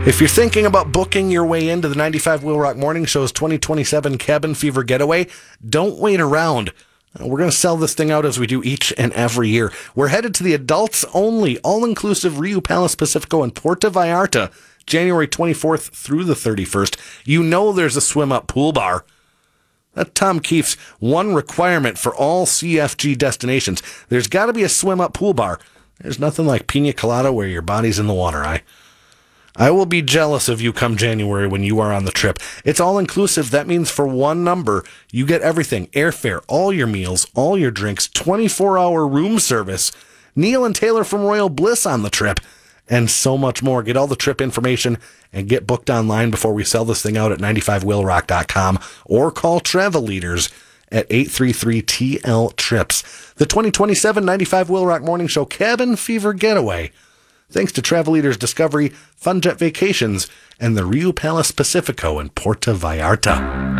If you're thinking about booking your way into the 95 Wheel Rock Morning Show's 2027 Cabin Fever Getaway, don't wait around. We're going to sell this thing out as we do each and every year. We're headed to the adults-only, all-inclusive Rio Palace Pacifico in Puerto Vallarta, January 24th through the 31st. You know there's a swim-up pool bar. That's Tom Keefe's one requirement for all CFG destinations. There's got to be a swim-up pool bar. There's nothing like pina colada where your body's in the water, I will be jealous of you come January when you are on the trip. It's all-inclusive. That means for one number, you get everything. Airfare, all your meals, all your drinks, 24-hour room service, Neil and Taylor from Royal Bliss on the trip, and so much more. Get all the trip information and get booked online before we sell this thing out at 95wheelrock.com or call Travel Leaders at 833-TL-TRIPS. The 2027 95 Wheel Rock Morning Show Cabin Fever Getaway. Thanks to Travel Leaders Discovery, Funjet Vacations, and the Rio Palace Pacifico in Puerto Vallarta.